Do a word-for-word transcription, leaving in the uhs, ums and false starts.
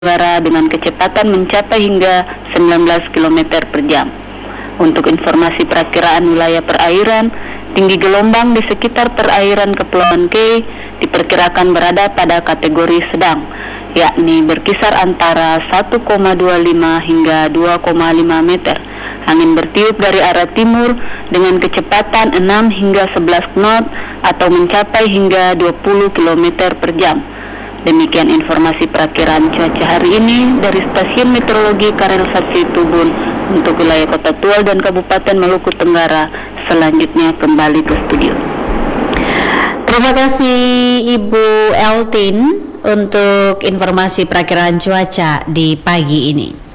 Tenggara dengan kecepatan mencapai hingga sembilan belas kilometer per jam. Untuk informasi perakiraan wilayah perairan, tinggi gelombang di sekitar perairan Kepulauan Kei diperkirakan berada pada kategori sedang, yakni berkisar antara satu koma dua lima hingga dua koma lima meter. Angin bertiup dari arah timur dengan kecepatan enam hingga sebelas knot atau mencapai hingga dua puluh kilometer per jam. Demikian informasi perakiraan cuaca hari ini dari Stasiun Meteorologi Karel Satsi Tubun untuk wilayah Kota Tual dan Kabupaten Maluku Tenggara. Selanjutnya kembali ke studio. Terima kasih Ibu Eltin untuk informasi perakiraan cuaca di pagi ini.